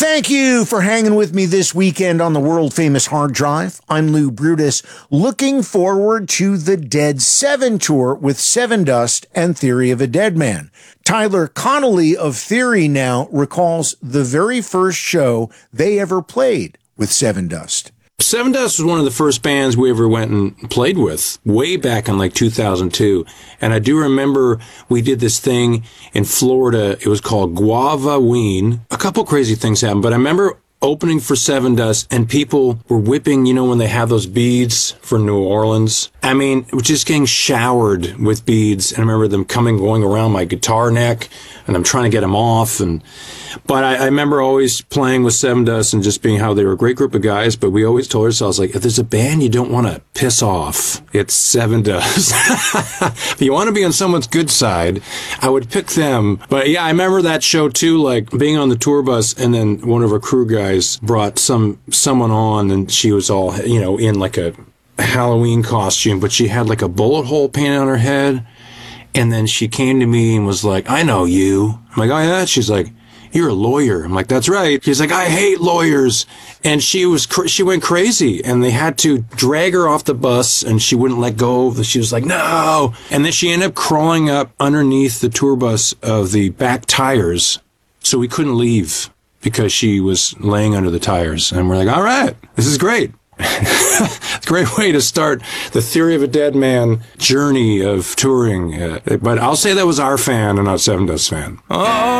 Thank you for hanging with me this weekend on the world-famous Hard Drive. I'm Lou Brutus, looking forward to the Dead 7 tour with Sevendust and Theory of a Deadman. Tyler Connolly of Theory now recalls the very first show they ever played with Sevendust. Sevendust was one of the first bands we ever went and played with, way back in like 2002. And I do remember we did this thing in Florida. It was called Guavaween. A couple crazy things happened, but I remember opening for Sevendust and people were whipping, you know, when they have those beads for New Orleans. I mean, it was just getting showered with beads. And I remember them going around my guitar neck, and I'm trying to get them off. But I remember always playing with Sevendust and just being how they were a great group of guys. But we always told ourselves, like, if there's a band you don't want to piss off, it's Sevendust. If you want to be on someone's good side, I would pick them. But yeah, I remember that show too, like being on the tour bus, and then one of our crew guys brought someone on, and she was all, you know, in like a Halloween costume, but she had like a bullet hole painted on her head. And then she came to me and was like, "I know you." I'm like, "Oh yeah?" She's like, "You're a lawyer." I'm like, "That's right." She's like, "I hate lawyers." And she went crazy, and they had to drag her off the bus, and she wouldn't let go. She was like, "No." And then she ended up crawling up underneath the tour bus of the back tires, so we couldn't leave because she was laying under the tires. And we're like, all right, this is great. It's a great way to start the Theory of a Deadman journey of touring. But I'll say that was our fan and not Sevendust fan. Oh.